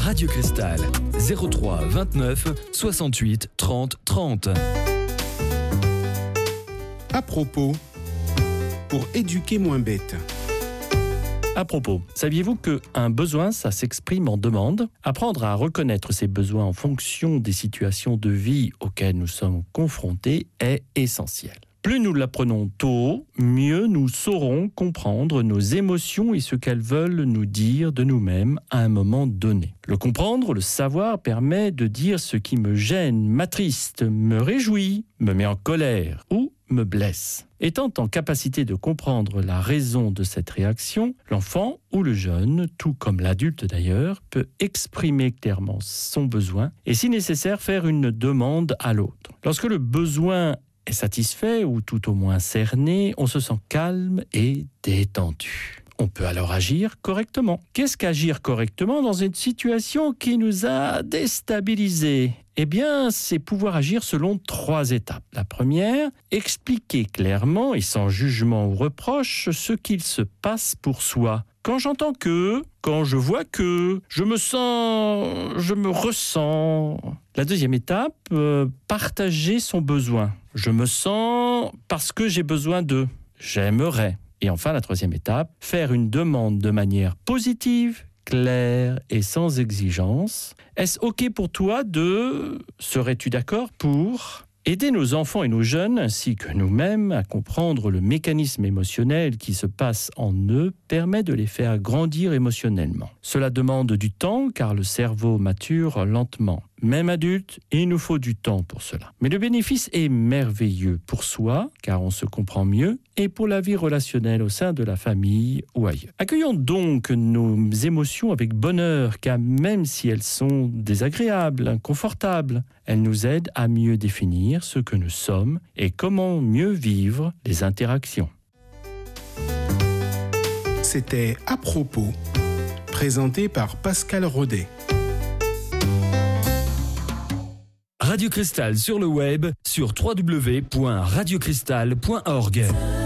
Radio Cristal, 03 29 68 30 30. À propos, pour éduquer moins bête. À propos, saviez-vous qu'un besoin, ça s'exprime en demande ? Apprendre à reconnaître ses besoins en fonction des situations de vie auxquelles nous sommes confrontés est essentiel. Plus nous l'apprenons tôt, mieux nous saurons comprendre nos émotions et ce qu'elles veulent nous dire de nous-mêmes à un moment donné. Le comprendre, le savoir permet de dire ce qui me gêne, m'attriste, me réjouit, me met en colère ou me blesse. Étant en capacité de comprendre la raison de cette réaction, l'enfant ou le jeune, tout comme l'adulte d'ailleurs, peut exprimer clairement son besoin et si nécessaire faire une demande à l'autre. Lorsque le besoin est satisfait ou tout au moins cerné, on se sent calme et détendu. On peut alors agir correctement. Qu'est-ce qu'agir correctement dans une situation qui nous a déstabilisés ? Eh bien, c'est pouvoir agir selon 3 étapes. La première, expliquer clairement et sans jugement ou reproche ce qu'il se passe pour soi. Quand j'entends que, quand je vois que, je me sens, je me ressens. La deuxième étape, partager son besoin. Je me sens parce que j'ai besoin de, j'aimerais. Et enfin, la troisième étape, faire une demande de manière positive, claire et sans exigence. Est-ce OK pour toi de... Serais-tu d'accord pour... Aider nos enfants et nos jeunes, ainsi que nous-mêmes, à comprendre le mécanisme émotionnel qui se passe en eux permet de les faire grandir émotionnellement. Cela demande du temps car le cerveau mature lentement. Même adulte, il nous faut du temps pour cela. Mais le bénéfice est merveilleux pour soi, car on se comprend mieux, et pour la vie relationnelle au sein de la famille ou ailleurs. Accueillons donc nos émotions avec bonheur, car même si elles sont désagréables, inconfortables, elles nous aident à mieux définir ce que nous sommes et comment mieux vivre les interactions. C'était À propos, présenté par Pascal Rodet. Radio Cristal sur le web sur www.radiocristal.org.